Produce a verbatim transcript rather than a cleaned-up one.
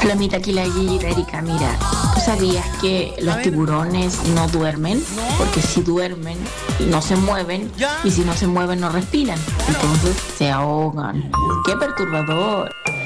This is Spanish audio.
Flomita, aquí la Gigi Erika, mira, ¿tú sabías que los tiburones no duermen? Porque si duermen no se mueven y si no se mueven no respiran, entonces se ahogan. ¡Qué perturbador!